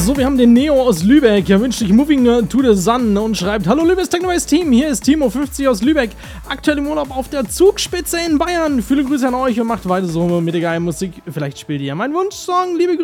So, wir haben den Neo aus Lübeck. Er wünscht sich Moving to the Sun und schreibt: Hallo liebes Technoise Team, hier ist Timo50 aus Lübeck. Aktuell im Urlaub auf der Zugspitze in Bayern. Viele Grüße an euch und macht weiter so mit der geilen Musik. Vielleicht spielt ihr ja meinen Wunschsong. Liebe Grüße.